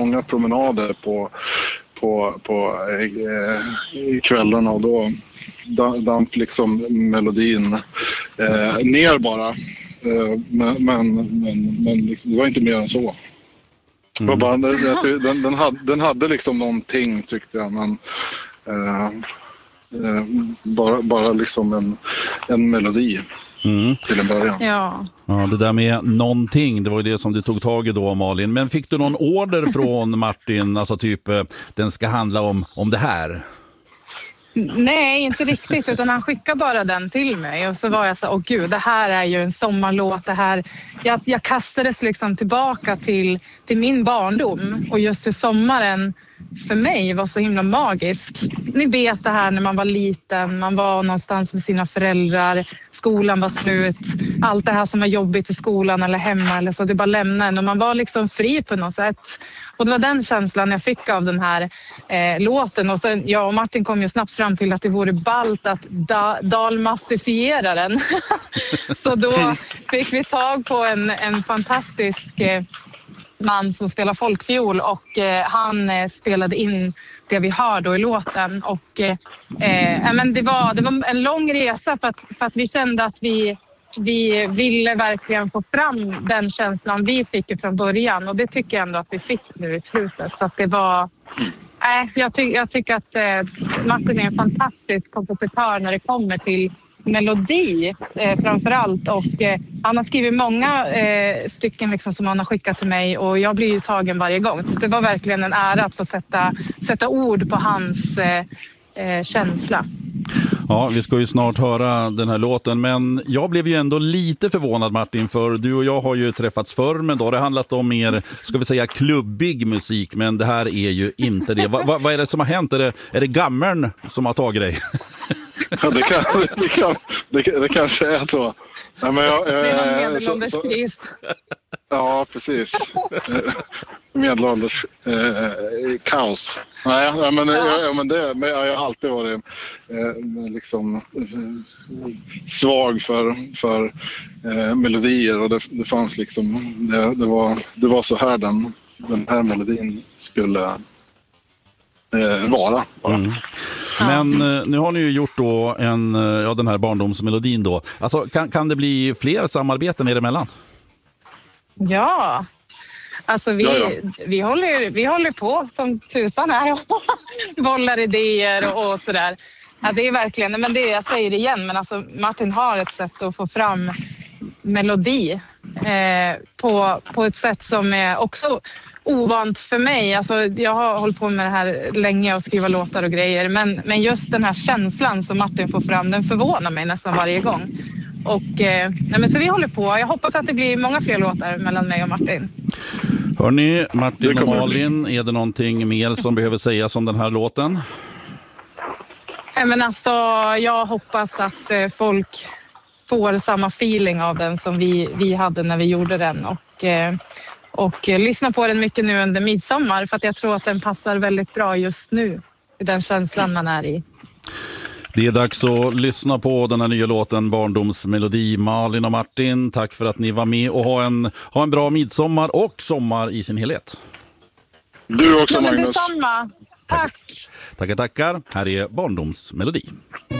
långa promenader på kvällarna, och då damp liksom melodin ner bara. Men liksom, det var inte mer än så. Den hade liksom någonting, tyckte jag, men bara liksom en melodi till en början. Ja, det där med någonting, det var ju det som du tog tag i då, Malin. Men fick du någon order från Martin, alltså typ den ska handla om det här? nej, inte riktigt, utan han skickade bara den till mig och så var jag så, gud, det här är ju en sommarlåt, det här. Jag kastades liksom tillbaka till min barndom, och just hur sommaren för mig var så himla magisk. Ni vet det här när man var liten, man var någonstans med sina föräldrar, skolan var slut, allt det här som var jobbigt i skolan eller hemma eller så, det bara lämnade en och man var liksom fri på något sätt. Och det var den känslan jag fick av den här låten. Och sen, jag och Martin kom ju snabbt fram till att det vore ballt att dalmassifiera den. Så då fick vi tag på en fantastisk man som spelar folkfiol, och han spelade in det vi hör då i låten. Och men det var en lång resa för att vi kände att vi ville verkligen få fram den känslan vi fick från början, och det tycker jag ändå att vi fick nu i slutet. Så att det var jag tycker att Martin är en fantastisk kompositör när det kommer till melodi framförallt, och han har skrivit många stycken liksom som han har skickat till mig, och jag blir ju tagen varje gång, så det var verkligen en ära att få sätta ord på hans känsla. Ja, vi ska ju snart höra den här låten, men jag blev ju ändå lite förvånad, Martin, för du och jag har ju träffats förr, men då har det handlat om mer, ska vi säga, klubbig musik, men det här är ju inte det. Vad är det som har hänt? Är det gammern som har tagit dig? Ja, det kanske är så. Ja, men medelålderskris. Ja, precis. Medelålders kaos. Nej, men jag har alltid varit liksom svag för melodier, och det fanns liksom det var så här den här melodin skulle vara bara. Men nu har ni ju gjort då den här barndomsmelodin då. Alltså, kan det bli fler samarbeten er emellan? Ja, alltså vi håller på som tusan här och bollar idéer och sådär. Ja, det är verkligen, men det jag säger igen, men alltså Martin har ett sätt att få fram melodi på ett sätt som är också ovant för mig. Alltså, jag har hållit på med det här länge och skriva låtar och grejer, men just den här känslan som Martin får fram, den förvånar mig nästan varje gång. Och men så vi håller på. Jag hoppas att det blir många fler låtar mellan mig och Martin. Hörrni, Martin och Malin, är det någonting mer som behöver sägas om den här låten? Men alltså, jag hoppas att folk får samma feeling av den som vi hade när vi gjorde den, och lyssna på den mycket nu under midsommar, för att jag tror att den passar väldigt bra just nu i den känslan man är i. Det är dags att lyssna på den här nya låten Barndomsmelodi. Malin och Martin, tack för att ni var med, och ha en bra midsommar och sommar i sin helhet. Du också, ja, Magnus. Detsamma. Tack. Tackar. Här är Barndomsmelodi.